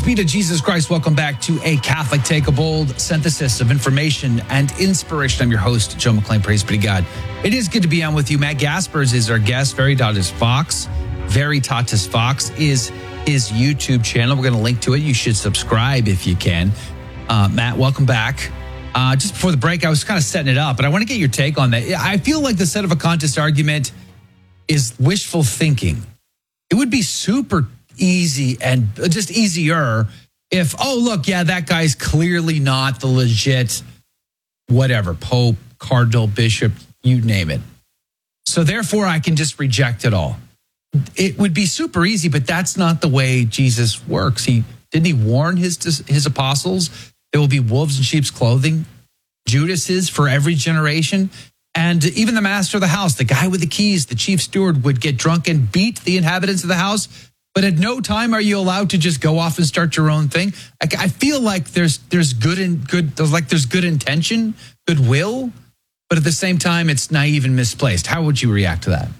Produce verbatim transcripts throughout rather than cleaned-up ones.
be to Jesus Christ. Welcome back to A Catholic Take, a bold synthesis of information and inspiration. I'm your host, Joe McClain. Praise be to God. It is good to be on with you. Matt Gaspers is our guest. Veritatis Vox. Veritatis Vox is his YouTube channel. We're going to link to it. You should subscribe if you can. Uh, Matt, welcome back. Uh, just before the break, I was kind of setting it up, but I want to get your take on that. I feel like the sedevacantist argument is wishful thinking. It would be super easy and just easier if, oh, look, yeah, that guy's clearly not the legit whatever, Pope, Cardinal, Bishop, you name it. So therefore, I can just reject it all. It would be super easy, but that's not the way Jesus works. He didn't he warn his his apostles there will be wolves in sheep's clothing, Judas's for every generation. And even the master of the house, the guy with the keys, the chief steward, would get drunk and beat the inhabitants of the house. But at no time are you allowed to just go off and start your own thing. I, I feel like there's there's good and good there's like there's good intention, goodwill, but at the same time it's naive and misplaced. How would you react to that?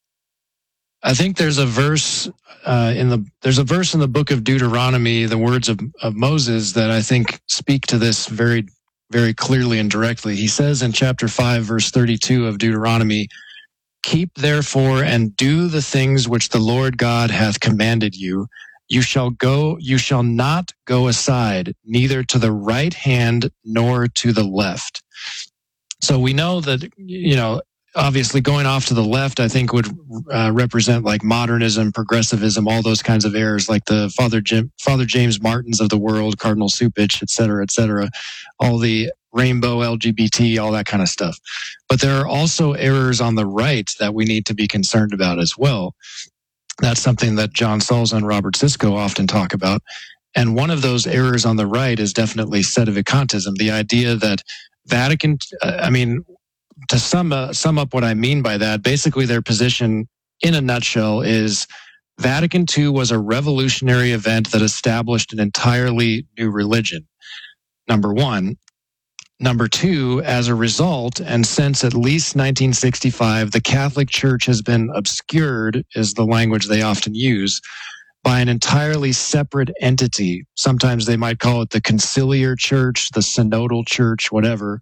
I think there's a verse uh, in the there's a verse in the book of Deuteronomy, the words of, of Moses, that I think speak to this very, very clearly and directly. He says in chapter five, verse thirty-two of Deuteronomy, "Keep therefore and do the things which the Lord God hath commanded you. You shall go, you shall not go aside, neither to the right hand nor to the left." So we know that, you know, obviously going off to the left, I think would uh, represent like modernism, progressivism, all those kinds of errors, like the Father Jim, Father James Martins of the world, Cardinal Cupich, et cetera, et cetera, all the rainbow L G B T, all that kind of stuff. But there are also errors on the right that we need to be concerned about as well. That's something that John Salza and Robert Sisko often talk about. And one of those errors on the right is definitely sedevacantism, the idea that Vatican, uh, I mean, to sum, uh, sum up what I mean by that, basically their position in a nutshell is Vatican Two was a revolutionary event that established an entirely new religion, number one. Number two, as a result, and since at least nineteen sixty-five, the Catholic Church has been obscured, is the language they often use, by an entirely separate entity. Sometimes they might call it the conciliar church, the synodal church, whatever.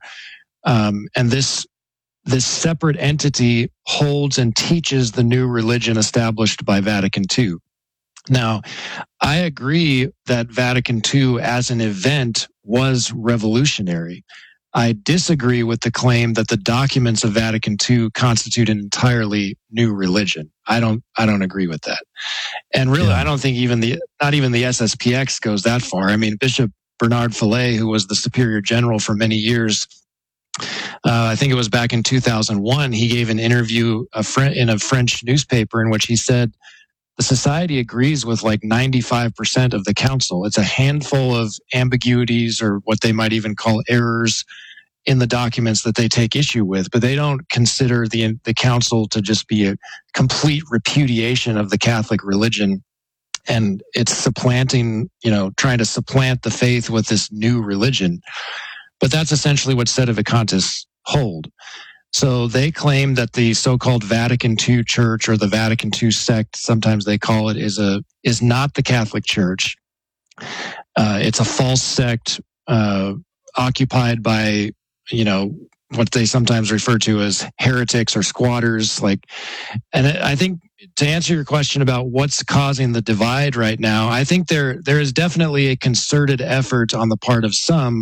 Um, and this This separate entity holds and teaches the new religion established by Vatican Two. Now, I agree that Vatican Two as an event was revolutionary. I disagree with the claim that the documents of Vatican Two constitute an entirely new religion. I don't, I don't agree with that. And really, yeah. I don't think even the, not even the S S P X goes that far. I mean, Bishop Bernard Fillet, who was the Superior General for many years, Uh, I think it was back in two thousand one, he gave an interview a Fre- in a French newspaper in which he said, the society agrees with like ninety-five percent of the council. It's a handful of ambiguities or what they might even call errors in the documents that they take issue with, but they don't consider the, the council to just be a complete repudiation of the Catholic religion. And it's supplanting, you know, trying to supplant the faith with this new religion. But that's essentially what sedevacantists hold. So they claim that the so-called Vatican Two Church or the Vatican Two sect, sometimes they call it, is a is not the Catholic Church. Uh, it's a false sect uh, occupied by, you know, what they sometimes refer to as heretics or squatters. Like, and I think to answer your question about what's causing the divide right now, I think there there is definitely a concerted effort on the part of some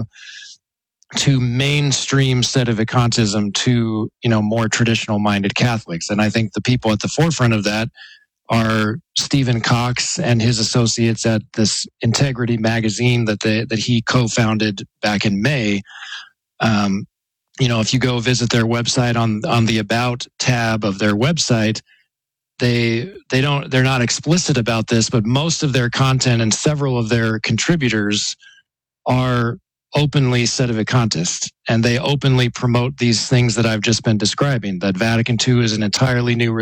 to mainstream sedevacantism to, you know, more traditional minded Catholics. And I think the people at the forefront of that are Stephen Cox and his associates at this Integrity magazine that they, that he co-founded back in May. Um, you know, if you go visit their website on, on the About tab of their website, they, they don't, they're not explicit about this, but most of their content and several of their contributors are openly sedevacantist, and they openly promote these things that I've just been describing, that Vatican Two is an entirely new